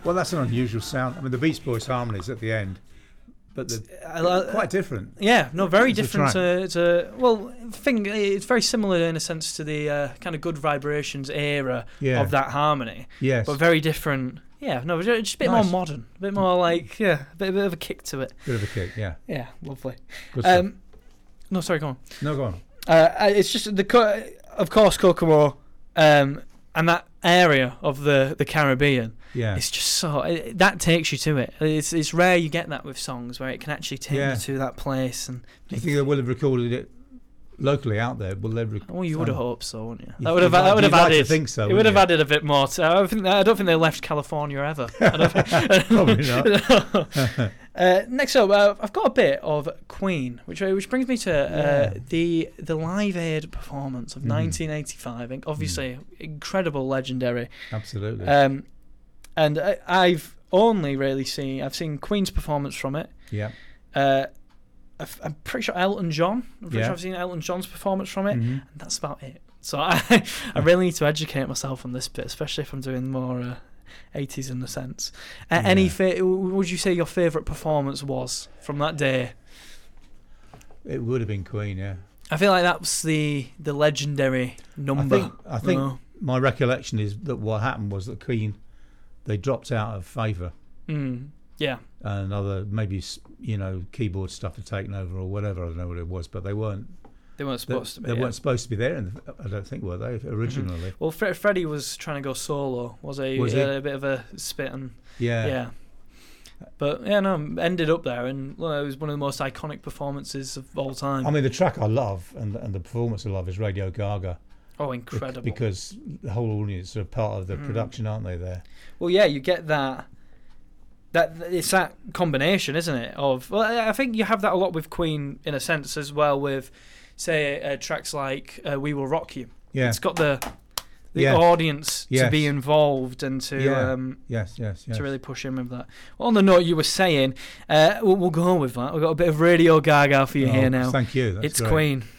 Well, that's an unusual sound. I mean, the Beach Boys harmonies at the end, but they're quite different. Yeah, no, very It's a different track. I think it's very similar in a sense to the kind of Good Vibrations era Yeah. of that harmony, Yes. but very different. Yeah, no, just a bit Nice. more modern, a bit more like, a bit of a kick to it. Bit of a kick, yeah. Yeah, lovely. Good stuff. No, sorry, go on. No, go on. It's just of course, Kokomo, and that area of the Caribbean. Yeah. It's just that takes you to it. It's rare you get that with songs where it can actually take Yeah. you to that place. And Do you think they will have recorded it locally out there? Will they? you would have hoped so, wouldn't you? You- That would have you'd like- added. you'd like to think so, It would wouldn't have you? added a bit more. I don't think they left California ever. Probably not. Next up, I've got a bit of Queen, which brings me to the Live Aid performance of 1985. And obviously, incredible, legendary. Absolutely. And I've only really seen Queen's performance from it. Yeah. I'm pretty sure Elton John. I've seen Elton John's performance from it, and that's about it. So I really need to educate myself on this bit, especially if I'm doing more 80s in the sense. Would you say your favourite performance was from that day? It would have been Queen, yeah. I feel like that was the legendary number. I think my recollection is that what happened was that Queen, they dropped out of favour. Yeah. And other, maybe, keyboard stuff had taken over or whatever. I don't know what it was, but they weren't. They weren't supposed to be. They weren't supposed to be there, I don't think, were they, originally? Well, Freddie was trying to go solo, was he? Was He he? had a bit of a spit and... Yeah. Yeah. But, ended up there, and it was one of the most iconic performances of all time. I mean, the track I love and the performance I love is Radio Gaga. Oh, incredible. Because the whole audience are part of the production, aren't they, there? Well, yeah, you get that it's that combination, isn't it? I think you have that a lot with Queen in a sense as well with, say, tracks like "We Will Rock You." Yeah, it's got the audience to be involved and to to really push in with that. Well, on the note you were saying, we'll go on with that. We've got a bit of Radio Gaga for you here now. Thank you. That's it's great. Queen.